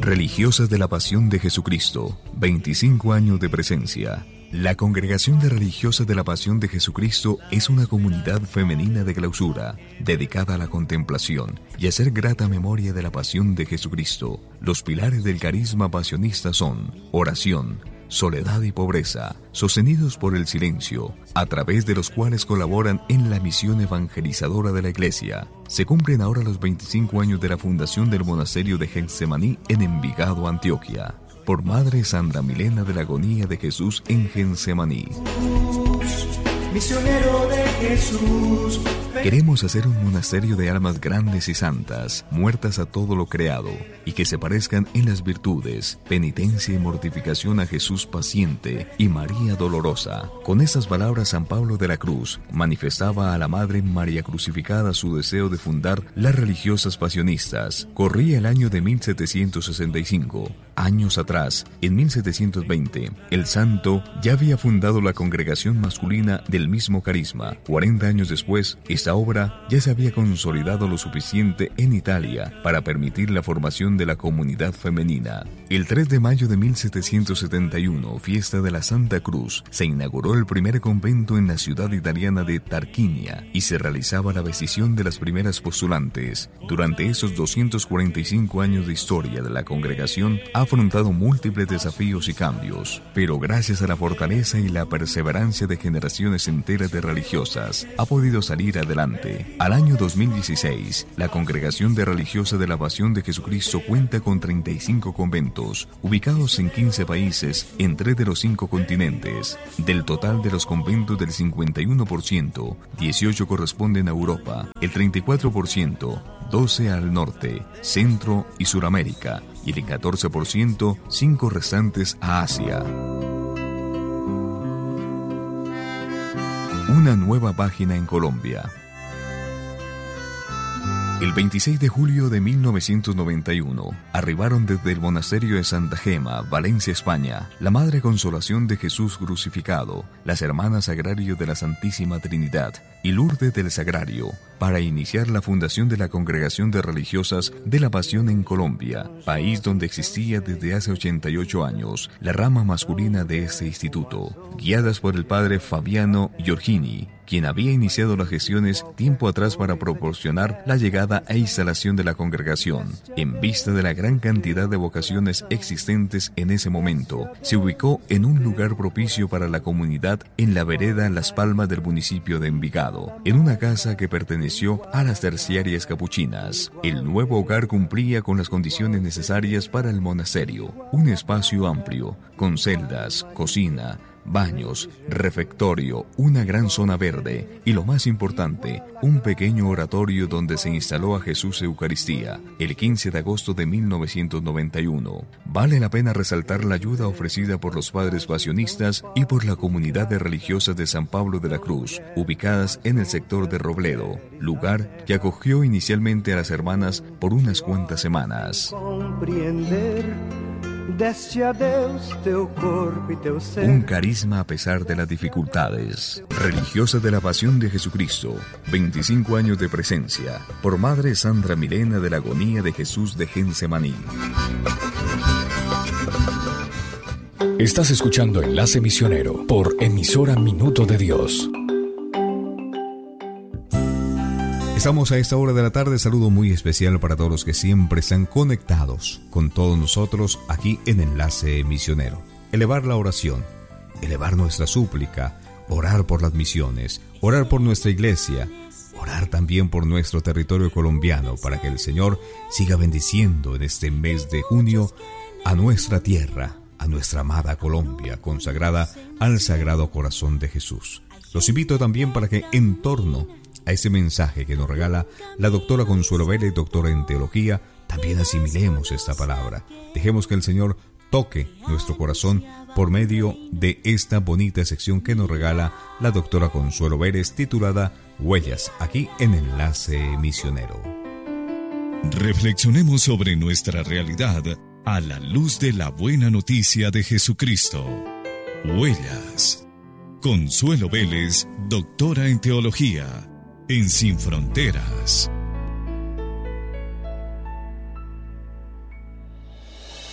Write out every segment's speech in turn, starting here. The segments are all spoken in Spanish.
Religiosas de la Pasión de Jesucristo, 25 años de presencia. La Congregación de Religiosas de la Pasión de Jesucristo es una comunidad femenina de clausura, dedicada a la contemplación y hacer grata memoria de la pasión de Jesucristo. Los pilares del carisma pasionista son oración, soledad y pobreza, sostenidos por el silencio, a través de los cuales colaboran en la misión evangelizadora de la Iglesia. Se cumplen ahora los 25 años de la fundación del monasterio de Getsemaní en Envigado, Antioquia, por Madre Sandra Milena de la Agonía de Jesús en Getsemaní. Misionero de Jesús. Queremos hacer un monasterio de almas grandes y santas, muertas a todo lo creado, y que se parezcan en las virtudes, penitencia y mortificación a Jesús paciente y María dolorosa. Con estas palabras, San Pablo de la Cruz manifestaba a la Madre María Crucificada su deseo de fundar las religiosas pasionistas. Corría el año de 1765. Años atrás, en 1720, el santo ya había fundado la congregación masculina del mismo carisma. 40 años después, esta obra ya se había consolidado lo suficiente en Italia para permitir la formación de la comunidad femenina. El 3 de mayo de 1771, fiesta de la Santa Cruz, se inauguró el primer convento en la ciudad italiana de Tarquinia y se realizaba la bendición de las primeras postulantes. Durante esos 245 años de historia de la congregación, ha afrontado múltiples desafíos y cambios, pero gracias a la fortaleza y la perseverancia de generaciones enteras de religiosas, ha podido salir adelante. Al año 2016, la Congregación de Religiosas de la Pasión de Jesucristo cuenta con 35 conventos, ubicados en 15 países en 3 de los 5 continentes. Del total de los conventos del 51%, 18 corresponden a Europa, el 34%, 12 al norte, Centro y Suramérica, y el 14%, 5 restantes a Asia. Una nueva página en Colombia. El 26 de julio de 1991, arribaron desde el monasterio de Santa Gema, Valencia, España, la Madre Consolación de Jesús Crucificado, las Hermanas Sagrario de la Santísima Trinidad y Lourdes del Sagrario, para iniciar la fundación de la Congregación de Religiosas de la Pasión en Colombia, país donde existía desde hace 88 años la rama masculina de este instituto, guiadas por el padre Fabiano Giorgini, quien había iniciado las gestiones tiempo atrás para proporcionar la llegada e instalación de la congregación. En vista de la gran cantidad de vocaciones existentes en ese momento, se ubicó en un lugar propicio para la comunidad en la vereda Las Palmas del municipio de Envigado, en una casa que perteneció a las terciarias capuchinas. El nuevo hogar cumplía con las condiciones necesarias para el monasterio: un espacio amplio, con celdas, cocina, baños, refectorio, una gran zona verde y, lo más importante, un pequeño oratorio donde se instaló a Jesús Eucaristía el 15 de agosto de 1991. Vale la pena resaltar la ayuda ofrecida por los padres pasionistas y por la comunidad de religiosas de San Pablo de la Cruz, ubicadas en el sector de Robledo, lugar que acogió inicialmente a las hermanas por unas cuantas semanas. Un carisma a pesar de las dificultades. Religiosas de la Pasión de Jesucristo, 25 años de presencia, por Madre Sandra Milena de la Agonía de Jesús de Getsemaní. Estás escuchando Enlace Misionero por emisora Minuto de Dios. Estamos a esta hora de la tarde. Saludo muy especial para todos los que siempre están conectados con todos nosotros aquí en Enlace Misionero. Elevar la oración, elevar nuestra súplica, orar por las misiones, orar por nuestra iglesia, orar también por nuestro territorio colombiano para que el Señor siga bendiciendo en este mes de junio a nuestra tierra, a nuestra amada Colombia, consagrada al Sagrado Corazón de Jesús. Los invito también para que en torno a ese mensaje que nos regala la doctora Consuelo Vélez, doctora en teología, también asimilemos esta palabra. Dejemos que el Señor toque nuestro corazón por medio de esta bonita sección que nos regala la doctora Consuelo Vélez, titulada Huellas, aquí en Enlace Misionero. Reflexionemos sobre nuestra realidad a la luz de la buena noticia de Jesucristo. Huellas. Consuelo Vélez, doctora en teología, en Sin Fronteras.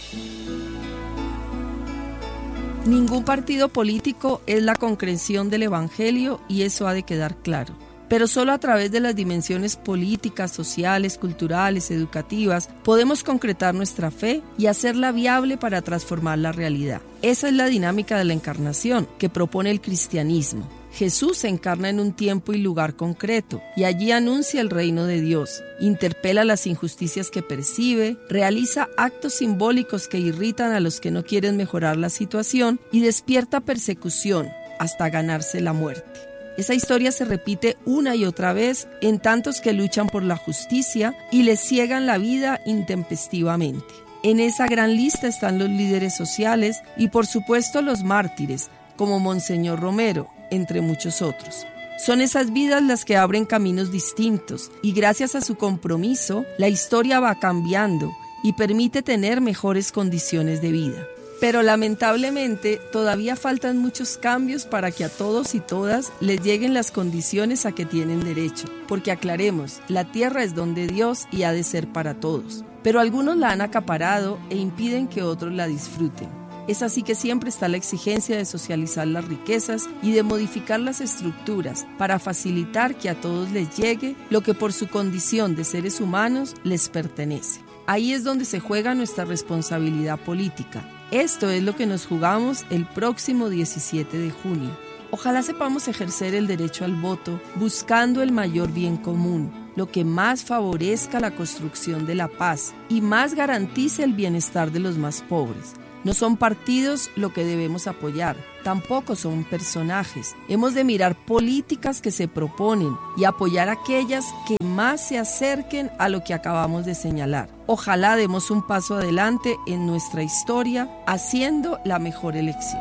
Ningún partido político es la concreción del Evangelio y eso ha de quedar claro. Pero solo a través de las dimensiones políticas, sociales, culturales, educativas, podemos concretar nuestra fe y hacerla viable para transformar la realidad. Esa es la dinámica de la encarnación que propone el cristianismo. Jesús se encarna en un tiempo y lugar concreto y allí anuncia el reino de Dios, interpela las injusticias que percibe, realiza actos simbólicos que irritan a los que no quieren mejorar la situación y despierta persecución hasta ganarse la muerte. Esa historia se repite una y otra vez en tantos que luchan por la justicia y les ciegan la vida intempestivamente. En esa gran lista están los líderes sociales y por supuesto los mártires, como Monseñor Romero, entre muchos otros. Son esas vidas las que abren caminos distintos y gracias a su compromiso, la historia va cambiando y permite tener mejores condiciones de vida. Pero lamentablemente todavía faltan muchos cambios para que a todos y todas les lleguen las condiciones a que tienen derecho. Porque aclaremos, la tierra es don de Dios y ha de ser para todos. Pero algunos la han acaparado e impiden que otros la disfruten. Es así que siempre está la exigencia de socializar las riquezas y de modificar las estructuras para facilitar que a todos les llegue lo que por su condición de seres humanos les pertenece. Ahí es donde se juega nuestra responsabilidad política. Esto es lo que nos jugamos el próximo 17 de junio. Ojalá sepamos ejercer el derecho al voto buscando el mayor bien común, lo que más favorezca la construcción de la paz y más garantice el bienestar de los más pobres. No son partidos lo que debemos apoyar, tampoco son personajes. Hemos de mirar políticas que se proponen y apoyar aquellas que más se acerquen a lo que acabamos de señalar. Ojalá demos un paso adelante en nuestra historia haciendo la mejor elección.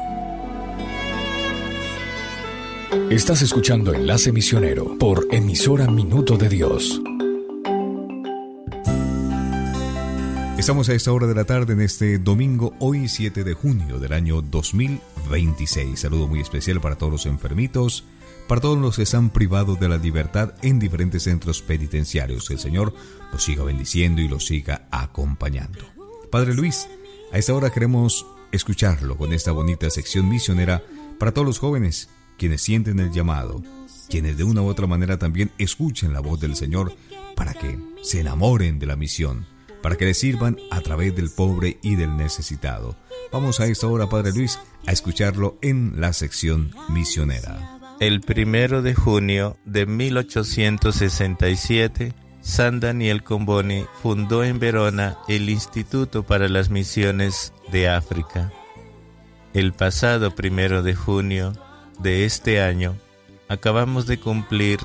Estás escuchando Enlace Misionero por emisora Minuto de Dios. Estamos a esta hora de la tarde en este domingo, hoy 7 de junio del año 2026. Saludo muy especial para todos los enfermitos, para todos los que están privados de la libertad en diferentes centros penitenciarios. Que el Señor los siga bendiciendo y los siga acompañando. Padre Luis, a esta hora queremos escucharlo con esta bonita sección misionera para todos los jóvenes, quienes sienten el llamado, quienes de una u otra manera también escuchen la voz del Señor para que se enamoren de la misión, para que le sirvan a través del pobre y del necesitado. Vamos a esta hora, Padre Luis, a escucharlo en la sección misionera. El 1 de junio de 1867, San Daniel Comboni fundó en Verona el Instituto para las Misiones de África. El pasado 1 de junio de este año, acabamos de cumplir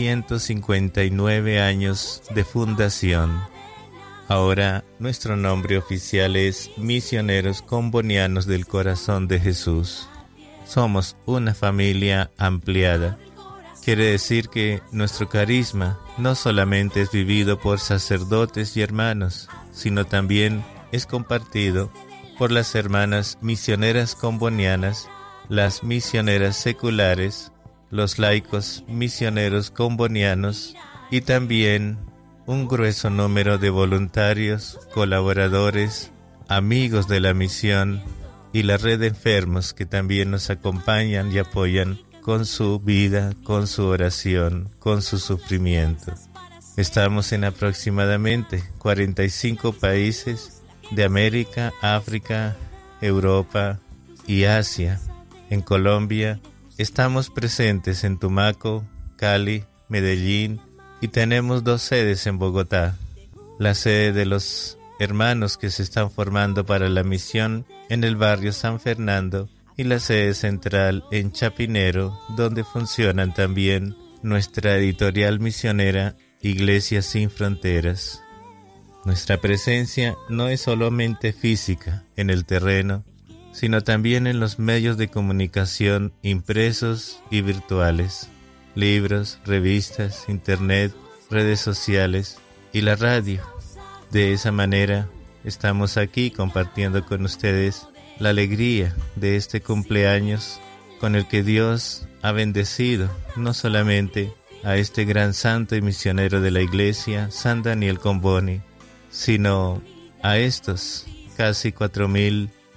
159 años de fundación. Ahora nuestro nombre oficial es Misioneros Combonianos del Corazón de Jesús. Somos una familia ampliada. Quiere decir que nuestro carisma no solamente es vivido por sacerdotes y hermanos, sino también es compartido por las hermanas misioneras combonianas, las misioneras seculares, los laicos misioneros combonianos y también un grueso número de voluntarios, colaboradores, amigos de la misión y la red de enfermos que también nos acompañan y apoyan con su vida, con su oración, con su sufrimiento. Estamos en aproximadamente 45 países de América, África, Europa y Asia. En Colombia estamos presentes en Tumaco, Cali, Medellín, y tenemos 2 sedes en Bogotá, la sede de los hermanos que se están formando para la misión en el barrio San Fernando y la sede central en Chapinero, donde funcionan también nuestra editorial misionera Iglesias Sin Fronteras. Nuestra presencia no es solamente física en el terreno, sino también en los medios de comunicación impresos y virtuales. Libros, revistas, internet, redes sociales y la radio. De esa manera estamos aquí compartiendo con ustedes la alegría de este cumpleaños con el que Dios ha bendecido no solamente a este gran santo y misionero de la Iglesia, San Daniel Comboni, sino a estos casi 4.000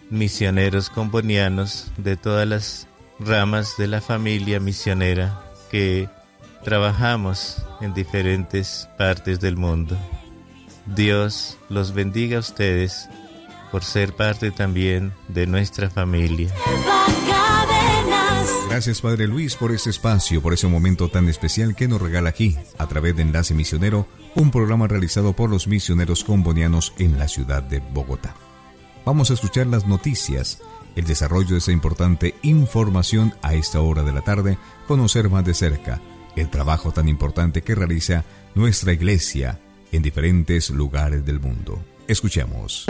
misioneros combonianos de todas las ramas de la familia misionera que trabajamos en diferentes partes del mundo. Dios los bendiga a ustedes por ser parte también de nuestra familia. Gracias, Padre Luis, por este espacio, por ese momento tan especial que nos regala aquí, a través de Enlace Misionero, un programa realizado por los misioneros combonianos en la ciudad de Bogotá. Vamos a escuchar las noticias, el desarrollo de esa importante información a esta hora de la tarde, conocer más de cerca el trabajo tan importante que realiza nuestra iglesia en diferentes lugares del mundo. Escuchemos.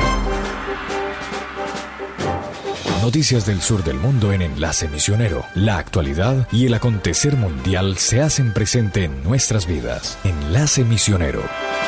Noticias del sur del mundo en Enlace Misionero. La actualidad y el acontecer mundial se hacen presente en nuestras vidas. Enlace Misionero.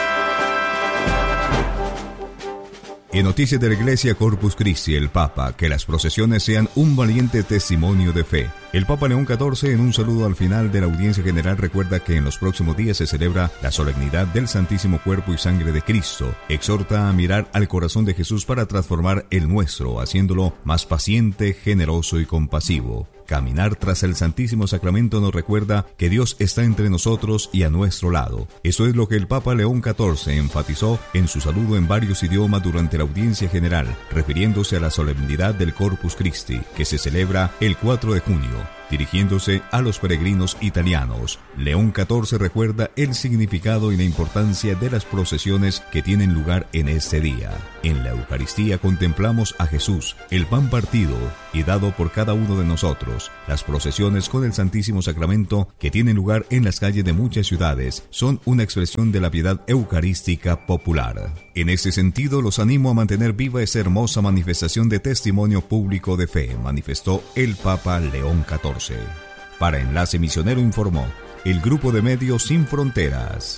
En noticias de la Iglesia Corpus Christi, el Papa, que las procesiones sean un valiente testimonio de fe. El Papa León XIV, en un saludo al final de la audiencia general, recuerda que en los próximos días se celebra la solemnidad del Santísimo Cuerpo y Sangre de Cristo. Exhorta a mirar al corazón de Jesús para transformar el nuestro, haciéndolo más paciente, generoso y compasivo. Caminar tras el Santísimo Sacramento nos recuerda que Dios está entre nosotros y a nuestro lado. Eso es lo que el Papa León XIV enfatizó en su saludo en varios idiomas durante la audiencia general, refiriéndose a la solemnidad del Corpus Christi, que se celebra el 4 de junio. Dirigiéndose a los peregrinos italianos, León XIV recuerda el significado y la importancia de las procesiones que tienen lugar en este día. En la Eucaristía contemplamos a Jesús, el pan partido y dado por cada uno de nosotros. Las procesiones con el Santísimo Sacramento que tienen lugar en las calles de muchas ciudades son una expresión de la piedad eucarística popular. En este sentido, los animo a mantener viva esa hermosa manifestación de testimonio público de fe, manifestó el Papa León XIV. Para Enlace Misionero informó el Grupo de Medios Sin Fronteras.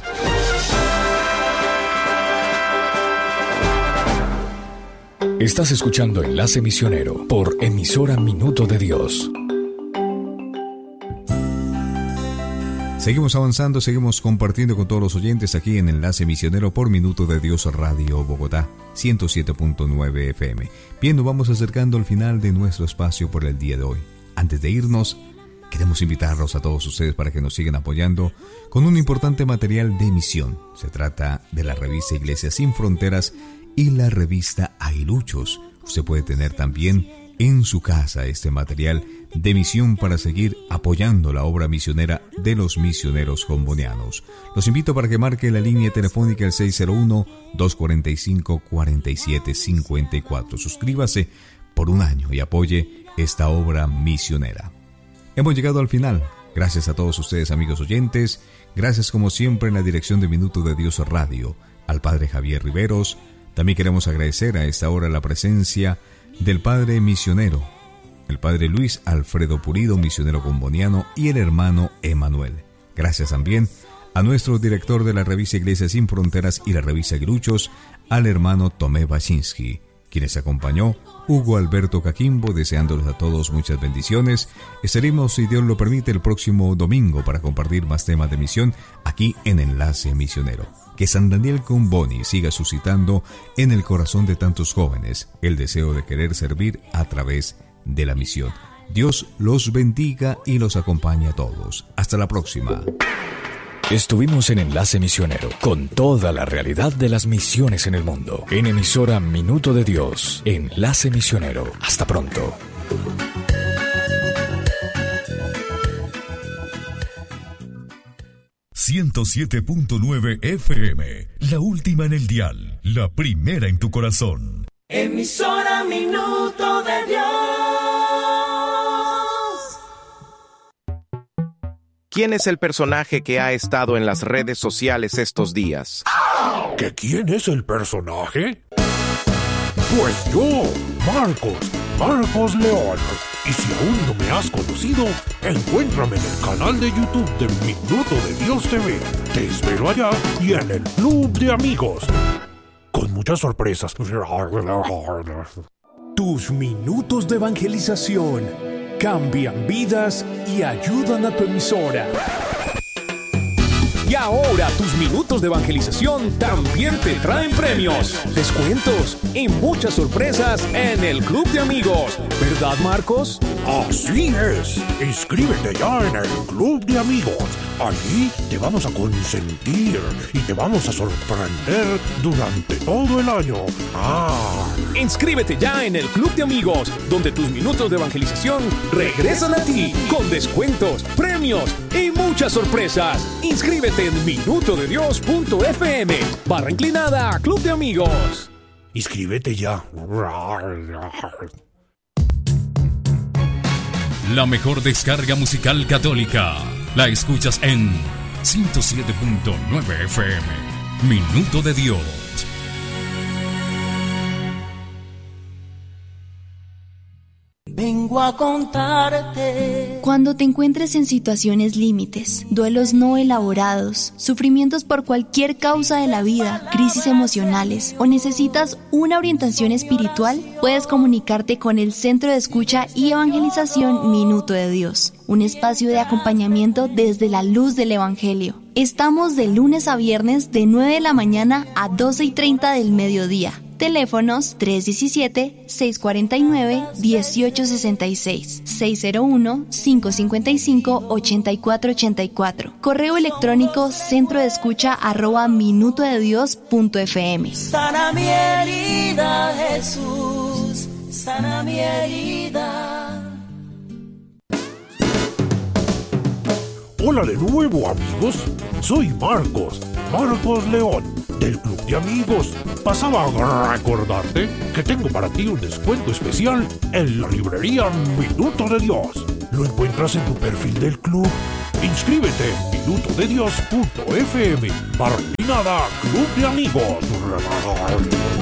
Estás escuchando Enlace Misionero por emisora Minuto de Dios. Seguimos avanzando, seguimos compartiendo con todos los oyentes aquí en Enlace Misionero por Minuto de Dios Radio Bogotá, 107.9 FM. Bien, nos vamos acercando al final de nuestro espacio por el día de hoy. Antes de irnos, queremos invitarlos a todos ustedes para que nos sigan apoyando con un importante material de misión. Se trata de la revista Iglesias Sin Fronteras y la revista Aguiluchos. Usted puede tener también en su casa este material de misión para seguir apoyando la obra misionera de los misioneros combonianos. Los invito para que marque la línea telefónica el 601-245-4754. Suscríbase por un año y apoye esta obra misionera. Hemos llegado al final. Gracias a todos ustedes, amigos oyentes. Gracias como siempre en la dirección de Minuto de Dios Radio, al Padre Javier Riveros. También queremos agradecer a esta hora la presencia del Padre Misionero, el Padre Luis Alfredo Pulido, misionero comboniano, y el hermano Emanuel. Gracias también a nuestro director de la revista Iglesias Sin Fronteras y la revista Aguiluchos, al hermano Tomé Baczynski, quienes acompañó Hugo Alberto Caquimbo, deseándoles a todos muchas bendiciones. Estaremos, si Dios lo permite, el próximo domingo para compartir más temas de misión aquí en Enlace Misionero. Que San Daniel Comboni siga suscitando en el corazón de tantos jóvenes el deseo de querer servir a través de la misión. Dios los bendiga y los acompañe a todos. Hasta la próxima. Estuvimos en Enlace Misionero con toda la realidad de las misiones en el mundo. En emisora Minuto de Dios, Enlace Misionero. Hasta pronto. ...107.9 FM... ...la última en el dial... ...la primera en tu corazón... Emisora Minuto de Dios. ¿Quién es el personaje que ha estado en las redes sociales estos días? ¿Que quién es el personaje? Pues yo, Marcos León. Y si aún no me has conocido, encuéntrame en el canal de YouTube de Minuto de Dios TV. Te espero allá y en el Club de Amigos, con muchas sorpresas. Tus minutos de evangelización cambian vidas y ayudan a tu emisora. Y ahora tus minutos de evangelización también te traen premios, descuentos y muchas sorpresas en el Club de Amigos. ¿Verdad, Marcos? Así es. Inscríbete ya en el Club de Amigos. Allí te vamos a consentir y te vamos a sorprender durante todo el año. Inscríbete ya en el Club de Amigos, donde tus minutos de evangelización regresan a ti con descuentos, premios y muchas sorpresas. Inscríbete en minutodedios.fm /inclinada Club de Amigos. Inscríbete ya. La mejor descarga musical católica la escuchas en 107.9 FM. Minuto de Dios. Vengo a contarte. Cuando te encuentres en situaciones límites, duelos no elaborados, sufrimientos por cualquier causa de la vida, crisis emocionales o necesitas una orientación espiritual, puedes comunicarte con el Centro de Escucha y Evangelización Minuto de Dios, un espacio de acompañamiento desde la luz del Evangelio. Estamos de lunes a viernes de 9 de la mañana a 12:30 del mediodía. Teléfonos 317-649-1866, 601-555-8484. Correo electrónico centrodeescucha@minutodedios.fm. Sana mi herida, Jesús, sana mi herida. Hola de nuevo, amigos. Soy Marcos León, del Club de Amigos. Pasaba a recordarte que tengo para ti un descuento especial en la librería Minuto de Dios. Lo encuentras en tu perfil del club. Inscríbete en minutodedios.fm /Club de Amigos.